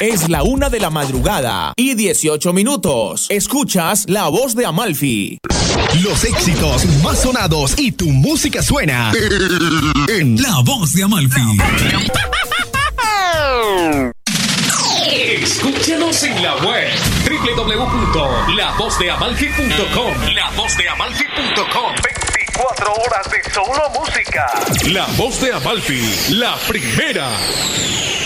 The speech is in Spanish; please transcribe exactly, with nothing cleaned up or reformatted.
Es la una de la madrugada y dieciocho minutos. Escuchas La Voz de Amalfi. Los éxitos más sonados y tu música suena en La Voz de Amalfi. Escúchanos en la web doble u doble u doble u punto la voz de amalfi punto com. la voz de amalfi punto com. veinticuatro horas de solo música. La Voz de Amalfi, la primera.